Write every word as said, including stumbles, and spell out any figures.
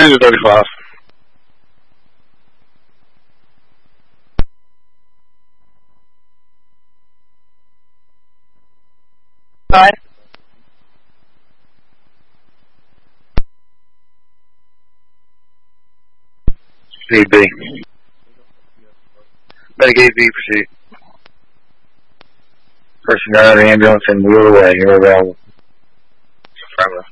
two thirty-five. Five. Need B. Medicaid B pursuit. Person got out of the ambulance and wheeled away. You're available. Affirmative.